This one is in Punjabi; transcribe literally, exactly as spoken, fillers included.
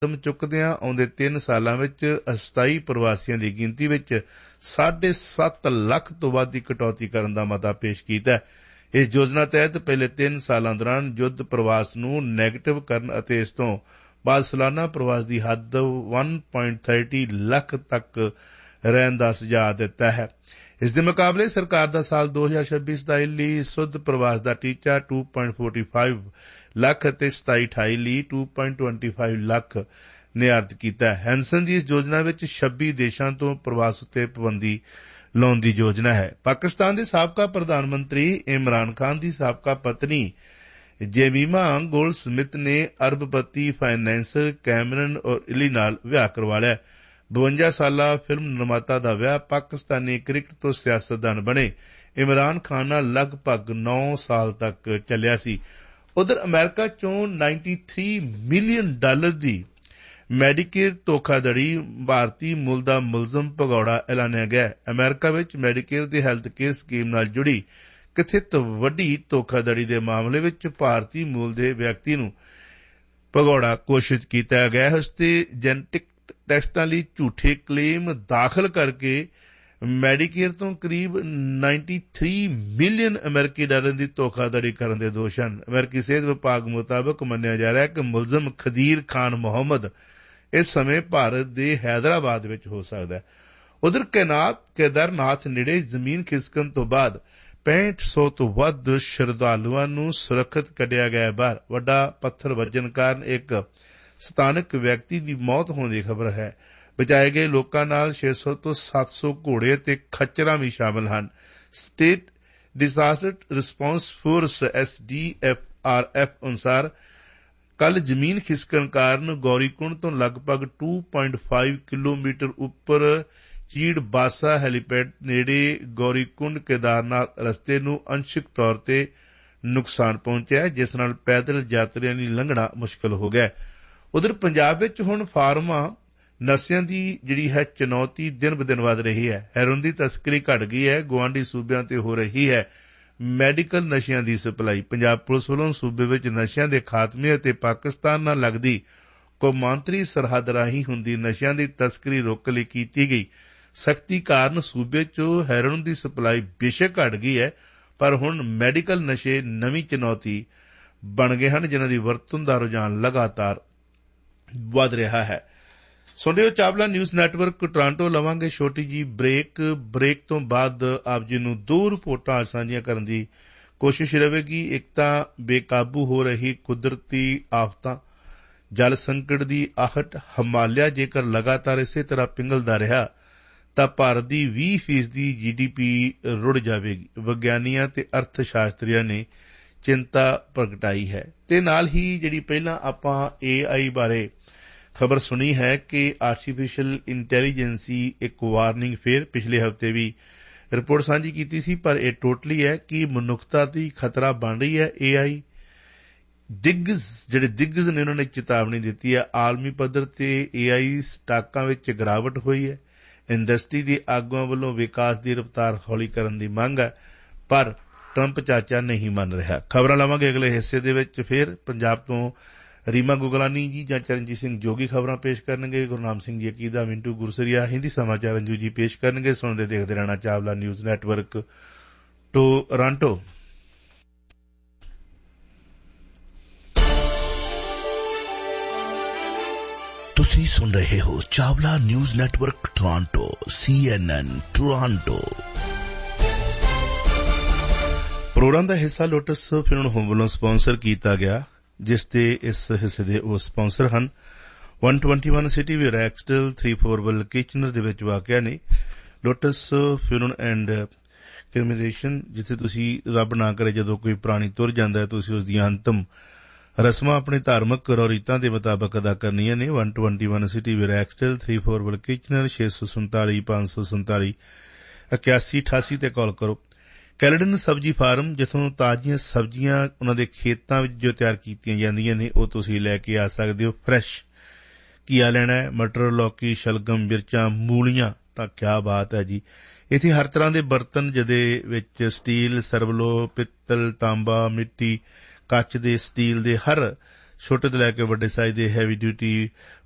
ਕਦਮ ਚੁੱਕਦਿਆਂ ਆਉਂਦੇ ਤਿੰਨ ਸਾਲਾਂ ਵਿੱਚ ਅਸਥਾਈ ਪ੍ਰਵਾਸੀਆਂ ਦੀ ਗਿਣਤੀ ਵਿੱਚ ਸਾਢੇ ਸੱਤ ਲੱਖ ਤੋਂ ਵੱਧ ਦੀ ਕਟੌਤੀ ਕਰਨ ਦਾ ਮਤਾ ਪੇਸ਼ ਕੀਤਾ ਹੈ। ਇਸ ਯੋਜਨਾ ਤਹਿਤ ਪਹਿਲੇ ਤਿੰਨ ਸਾਲਾਂ ਦੌਰਾਨ ਯੁੱਧ ਪ੍ਰਵਾਸ ਨੂੰ ਨੈਗੇਟਿਵ ਕਰਨ ਅਤੇ ਇਸ ਤੋਂ ਬਾਅਦ ਸਾਲਾਨਾ ਪ੍ਰਵਾਸ ਦੀ ਹੱਦ ਇੱਕ ਪੁਆਇੰਟ ਤਿੰਨ ਜ਼ੀਰੋ ਲੱਖ ਤੱਕ ਰਹਿਣ ਦਾ ਸੁਝਾਅ ਦਿੱਤਾ ਹੈ। ਇਸ ਦੇ ਮੁਕਾਬਲੇ ਸਰਕਾਰ ਦਾ ਸਾਲ ਦੋ ਹਜ਼ਾਰ ਛੱਬੀ ਸਤਾਈ ਲਈ ਸੁੱਧ ਪ੍ਰਵਾਸ ਦਾ ਟੀਚਾ ਦੋ ਪੁਆਇੰਟ ਚਾਰ ਪੰਜ ਲੱਖ ਅਤੇ ਸਤਾਈ ਅਠਾਈ ਲਈ ਦੋ ਪੁਆਇੰਟ ਦੋ ਪੰਜ ਲੱਖ ਨਿਰਧਾਰਿਤ ਕੀਤਾ ਹੈ। ਹੈਂਸਨ ਦੀ ਇਸ ਯੋਜਨਾ ਵਿੱਚ ਛੱਬੀ ਦੇਸ਼ਾਂ ਤੋਂ ਪ੍ਰਵਾਸ ਉੱਤੇ ਪਾਬੰਦੀ ਲਾਉਣ ਦੀ ਯੋਜਨਾ ਹੈ। ਪਾਕਿਸਤਾਨ ਦੇ ਸਾਬਕਾ ਪ੍ਰਧਾਨ ਮੰਤਰੀ ਇਮਰਾਨ ਖਾਨ ਦੀ ਸਾਬਕਾ ਪਤਨੀ ਜੇਮੀਮਾ ਗੋਲਡ ਸਮਿਥ ਨੇ ਅਰਬਪਤੀ ਫਾਈਨੈਂਸਰ ਕੈਮਰਨ ਔਰਲੀ ਨਾਲ ਵਿਆਹ ਕਰਵਾ ਲਿਆ। ਬਵੰਜਾ ਸਾਲਾ ਫਿਲਮ ਨਿਰਮਾਤਾ ਦਾ ਵਿਆਹ ਪਾਕਿਸਤਾਨੀ ਕ੍ਰਿਕਟ ਤੋਂ ਸਿਆਸਤਦਾਨ ਬਣੇ ਇਮਰਾਨ ਖਾਨ ਨਾਲ ਲਗਭਗ ਨੌ ਸਾਲ ਤੱਕ ਚੱਲਿਆ ਸੀ। ਉਧਰ ਅਮਰੀਕਾ ਚੋਂ ਤਿਰਾਨਵੇਂ ਮਿਲੀਅਨ ਡਾਲਰ ਦੀ ਮੈਡੀਕੇਅਰ ਧੋਖਾਧੜੀ ਭਾਰਤੀ ਮੁੱਲ ਦਾ ਮੁਲਜ਼ਮ ਭਗੌੜਾ ਐਲਾਨਿਆ ਗਿਆ। ਅਮਰੀਕਾ ਵਿੱਚ ਮੈਡੀਕੇਅਰ ਦੀ ਹੈਲਥ ਕੇਅਰ ਸਕੀਮ ਨਾਲ ਜੁੜੀ ਕਥਿਤ ਵੱਡੀ ਧੋਖਾਧੜੀ ਦੇ ਮਾਮਲੇ ਵਿੱਚ ਭਾਰਤੀ ਮੂਲ ਦੇ ਵਿਅਕਤੀ ਨੂੰ ਭਗੌੜਾ ਘੋਸ਼ਿਤ ਕੀਤਾ ਗਿਆ ਹੈ। ਉਸ ਤੇ ਜੈਨੇਟਿਕ ਟੈਸਟਾਂ ਲਈ ਝੂਠੇ ਕਲੇਮ ਦਾਖਲ ਕਰਕੇ ਮੈਡੀਕੇਅਰ ਤੋਂ ਕਰੀਬ ਤਿਰਾਨਵੇਂ ਮਿਲੀਅਨ ਅਮਰੀਕੀ ਡਾਲਰ ਦੀ ਧੋਖਾਧੜੀ ਕਰਨ ਦੇ ਦੋਸ਼ ਹਨ। ਅਮਰੀਕੀ ਸਿਹਤ ਵਿਭਾਗ ਮੁਤਾਬਕ ਮੰਨਿਆ ਜਾ ਰਿਹਾ ਹੈ ਕਿ ਮੁਲਜ਼ਮ ਖਦੀਰ ਖਾਨ ਮੁਹੰਮਦ ਇਸ ਸਮੇਂ ਭਾਰਤ ਦੇ ਹੈਦਰਾਬਾਦ ਵਿੱਚ ਹੋ ਸਕਦਾ ਹੈ। ਉਧਰ ਕੇਦਾਰਨਾਥ ਨੇੜੇ ਜ਼ਮੀਨ ਖਿਸਕਣ ਤੋਂ ਬਾਅਦ ਪੈਂਹਠ ਸੌ ਤੋਂ ਵੱਧ ਸ਼ਰਧਾਲੂਆਂ ਨੂੰ ਸੁਰੱਖਿਅਤ ਕੱਢਿਆ ਗਿਆ ਬਾਹਰ। ਵੱਡਾ ਪੱਥਰ ਵੱਜਣ ਕਾਰਨ ਇੱਕ ਸਥਾਨਕ ਵਿਅਕਤੀ ਦੀ ਮੌਤ ਹੋਣ ਦੀ ਖਬਰ ਹੈ। ਬਚਾਏ ਗਏ ਲੋਕਾਂ ਨਾਲ ਛੇ ਸੌ ਤੋਂ ਸੱਤ ਸੌ ਘੋੜੇ ਅਤੇ ਖੱਚਰਾਂ ਵੀ ਸ਼ਾਮਲ ਹਨ। State disaster response force S D F R F ਅਨੁਸਾਰ ਕੱਲ ਜ਼ਮੀਨ ਖਿਸਕਣ ਕਾਰਨ ਗੌਰੀਕੁੰਡ ਤੋਂ ਲਗਭਗ ਦੋ ਪੁਆਇੰਟ ਪੰਜ ਕਿਲੋਮੀਟਰ ਉੱਪਰ ਚੀੜਬਾਸਾ ਹੈਲੀਪੈਡ ਨੇੜੇ ਗੌਰੀਕੁੰਡ ਕੇਦਾਰਨਾਥ ਰਸਤੇ ਨੂੰ ਅੰਸ਼ਕ ਤੌਰ ਤੇ ਨੁਕਸਾਨ ਪਹੁੰਚਿਆ, ਜਿਸ ਨਾਲ ਪੈਦਲ ਯਾਤਰੀਆਂ ਲਈ ਲੰਘਣਾ ਮੁਸ਼ਕਲ ਹੋ ਗਿਆ। ਉਧਰ ਪੰਜਾਬ ਵਿੱਚ ਹੁਣ ਫਾਰਮਾ ਨਸ਼ਿਆਂ ਦੀ ਜਿਹੜੀ ਹੈ ਚੁਣੌਤੀ ਦਿਨ ਬ ਦਿਨ ਵਧ ਰਹੀ ਹੈ। ਹੈਰੋਇਨ ਦੀ ਤਸਕਰੀ ਘਟ ਗਈ ਹੈ। ਗੁਆਂਢੀ ਸੂਬਿਆਂ ਤੇ ਹੋ ਰਹੀ ਹੈ ਮੈਡੀਕਲ ਨਸ਼ਿਆਂ ਦੀ ਸਪਲਾਈ। ਪੰਜਾਬ ਪੁਲਿਸ ਵੱਲੋਂ ਸੂਬੇ ਵਿੱਚ ਨਸ਼ਿਆਂ ਦੇ ਖਾਤਮੇ ਅਤੇ ਪਾਕਿਸਤਾਨ ਨਾਲ ਲੱਗਦੀ ਕੌਮਾਂਤਰੀ ਸਰਹੱਦ ਰਾਹੀਂ ਹੁੰਦੀ ਨਸ਼ਿਆਂ ਦੀ ਤਸਕਰੀ ਰੋਕਣ ਲਈ ਕੀਤੀ ਗਈ ਸਖਤੀ ਕਾਰਨ ਸੂਬੇ 'ਚ ਹੈਰੋਇਨ ਦੀ ਸਪਲਾਈ ਬੇਸ਼ੱਕ ਘਟ ਗਈ ਹੈ, ਪਰ ਹੁਣ ਮੈਡੀਕਲ ਨਸ਼ੇ ਨਵੀਂ ਚੁਣੌਤੀ ਬਣ ਗਏ ਹਨ, ਜਿਨ੍ਹਾਂ ਦੀ ਵਰਤੋਂ ਦਾ ਰੁਝਾਨ ਲਗਾਤਾਰ ਵਧ ਰਿਹਾ ਹੈ। ਸੁਣਦੇ ਹੋ ਚਾਵਲਾ ਨਿਊਜ਼ ਨੈਟਵਰਕ ਟੋਰਾਂਟੋ। ਲਵਾਂਗੇ ਛੋਟੀ ਜੀ ਬ੍ਰੇਕ। ਬ੍ਰੇਕ ਤੋਂ ਬਾਅਦ ਆਪ ਜੀ ਨੂੰ ਦੋ ਰਿਪੋਰਟਾਂ ਸਾਂਝੀਆਂ ਕਰਨ ਦੀ ਕੋਸ਼ਿਸ਼ ਰਹੇਗੀ। ਇੱਕ ਤਾਂ ਬੇਕਾਬੂ ਹੋ ਰਹੀ ਕੁਦਰਤੀ ਆਫਤਾਂ, ਜਲ ਸੰਕਟ ਦੀ ਆਹਟ। ਹਿਮਾਲਿਆ ਜੇਕਰ ਲਗਾਤਾਰ ਇਸੇ ਤਰ੍ਹਾਂ ਪਿੰਗਲਦਾ ਰਿਹਾ ਤਾਂ ਭਾਰਤ ਦੀ ਵੀਹ ਫੀਸਦੀ ਜੀ ਡੀ ਪੀ ਰੁੜ ਜਾਵੇਗੀ। ਵਿਗਿਆਨੀਆਂ ਤੇ ਅਰਥ ਸ਼ਾਸਤਰੀਆਂ ਨੇ ਚਿੰਤਾ ਪ੍ਰਗਟਾਈ ਹੈ। ਤੇ ਨਾਲ ਹੀ ਜਿਹੜੀ ਪਹਿਲਾਂ ਆਪਾਂ ਏ ਆਈ ਬਾਰੇ ਖਬਰ ਸੁਣੀ ਹੈ ਕਿ ਆਰਟੀਫਿਸ਼ੀਅਲ ਇੰਟੈਲੀਜੈਂਸੀ ਇੱਕ ਵਾਰਨਿੰਗ ਫੇਰ ਪਿਛਲੇ ਹਫ਼ਤੇ ਵੀ ਰਿਪੋਰਟ ਸਾਂਝੀ ਕੀਤੀ ਸੀ, ਪਰ ਇਹ ਟੋਟਲੀ ਹੈ ਕਿ ਮਨੁੱਖਤਾ ਦੀ ਖਤਰਾ ਬਣ ਰਹੀ ਹੈ ਏ ਆਈ। ਦਿੱਗਜ ਜਿਹੜੇ ਦਿੱਗਜ ਨੇ ਉਹਨਾਂ ਨੇ ਚੇਤਾਵਨੀ ਦਿੱਤੀ ਹੈ। ਆਲਮੀ ਪੱਧਰ ਤੇ ਏ ਆਈ ਸਟਾਕਾਂ ਵਿੱਚ ਗਿਰਾਵਟ ਹੋਈ ਹੈ। ਇੰਡਸਟਰੀ ਦੇ ਆਗੂਆਂ ਵੱਲੋਂ ਵਿਕਾਸ ਦੀ ਰਫ਼ਤਾਰ ਹੌਲੀ ਕਰਨ ਦੀ ਮੰਗ ਹੈ, ਪਰ ਟਰੰਪ ਚਾਚਾ ਨਹੀਂ ਮੰਨ ਰਿਹਾ। ਖਬਰਾਂ ਲਵਾਂਗੇ ਅਗਲੇ ਹਿੱਸੇ ਦੇ ਵਿੱਚ। ਫਿਰ ਪੰਜਾਬ ਤੋਂ ਰੀਮਾ ਗੁਗਲਾਨੀ ਜੀ ਜਾਂ ਚਰਨਜੀਤ ਸਿੰਘ ਜੋਗੀ ਖਬਰਾਂ ਪੇਸ਼ ਕਰਨਗੇ। ਗੁਰਨਾਮ ਸਿੰਘ ਜੀ ਅਕੀਦਾ, ਮਿੰਟੂ ਗੁਰਸਰੀਆ ਹਿੰਦੀ ਸਮਾਚਾਰ ਅੰਜੂ ਜੀ ਪੇਸ਼ ਕਰਨਗੇ। ਸੁਣਦੇ ਦੇਖਦੇ ਰਹਿਣਾ ਚਾਵਲਾ ਨਿਊਜ਼ ਨੈਟਵਰਕ ਟੋਰਾਂਟੋ। ਤੁਸੀਂ ਸੁਣ ਰਹੇ ਹੋ ਚਾਵਲਾ ਨਿਊਜ਼ ਨੈਟਵਰਕ ਟੋਰਾਂਟੋ, ਸੀ ਐਨ ਐਨ ਟੋਰਾਂਟੋ। ਪ੍ਰੋਗਰਾਮ ਦਾ ਹਿੱਸਾ ਲੋਟਸ ਫਿਲਮ ਹੋਮ ਵੱਲੋਂ ਸਪਾਂਸਰ ਕੀਤਾ ਗਿਆ, ਜਿਸ ਦੇ ਇਸ ਹਿੱਸੇ ਦੇ ਉਹ ਸਪਾਂਸਰ ਹਨ ਇੱਕ ਸੌ ਇਕੱਤੀ ਸਿਟੀ ਵੀ ਰੈਕਸਟਲ ਤਿੰਨ ਫੋਰਵਲ ਕਿਚਨਰ ਦੇ ਵਿੱਚ ਵਾਕਿਆ ਨੇ ਲੋਟਸ ਫਿਲਮ ਐਂਡ ਕਮਿਊਨੀਕੇਸ਼ਨ, ਜਿੱਥੇ ਤੁਸੀਂ ਰੱਬ ਨਾ ਕਰੇ ਜਦੋਂ ਕੋਈ ਪ੍ਰਾਣੀ ਤੁਰ ਜਾਂਦਾ ਹੈ ਤੁਸੀਂ ਉਸ ਦੀਆਂ ਅੰਤਮ ਰਸਮਾਂ ਆਪਣੇ ਧਾਰਮਿਕ ਰੌਰੀਤਾਂ ਦੇ ਮੁਤਾਬਕ ਅਦਾ ਕਰਨੀਆਂ ਨੇ। ਇੱਕ ਸੌ ਇਕੱਤੀ ਸਿਟੀ ਵੀ ਰੈਕਸਟਲ ਤਿੰਨ ਫੋਰਵਲ ਕਿਚਨਰ ਛੇ ਸੌ ਸੰਤਾਲੀ ਪੰਜ ਸੌ ਸੰਤਾਲੀ ਇਕਿਆਸੀ ਅਠਾਸੀ ਤੇ ਕਾਲ ਕਰੋ। ਕੈਲਡਨ ਸਬਜ਼ੀ ਫਾਰਮ, ਜਿੱਥੋਂ ਤਾਜ਼ੀਆਂ ਸਬਜ਼ੀਆਂ ਉਹਨਾਂ ਦੇ ਖੇਤਾਂ ਵਿੱਚ ਜੋ ਤਿਆਰ ਕੀਤੀਆਂ ਜਾਂਦੀਆਂ ਨੇ ਉਹ ਤੁਸੀਂ ਲੈ ਕੇ ਆ ਸਕਦੇ ਹੋ। ਫਰੈਸ਼ ਘੀਆ ਲੈਣਾ ਹੈ, ਮਟਰ, ਲੌਕੀ, ਸ਼ਲਗਮ, ਮਿਰਚਾਂ, ਮੂਲੀਆਂ, ਤਾਂ ਕਿਆ ਬਾਤ ਹੈ ਜੀ। ਇੱਥੇ ਹਰ ਤਰ੍ਹਾਂ ਦੇ ਬਰਤਨ, ਜਿਹਦੇ ਵਿੱਚ ਸਟੀਲ, ਸਰਵਲੋ, ਪਿੱਤਲ, ਤਾਂਬਾ, ਮਿੱਟੀ, ਕੱਚ ਦੇ, ਸਟੀਲ ਦੇ, ਹਰ ਛੋਟੇ ਤੋਂ ਲੈ ਕੇ ਵੱਡੇ ਸਾਈਜ਼ ਦੇ ਹੈਵੀ ਡਿਊਟੀ